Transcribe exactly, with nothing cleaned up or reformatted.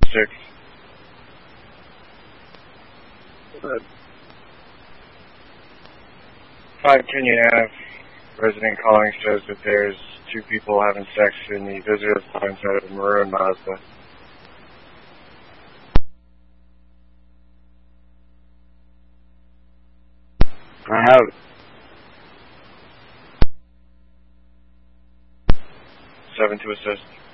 six. Uh, five Kenyon Ave, resident calling says that there's two people having sex in the visitor lounge inside of a maroon Mazda. I have it. Seven to assist.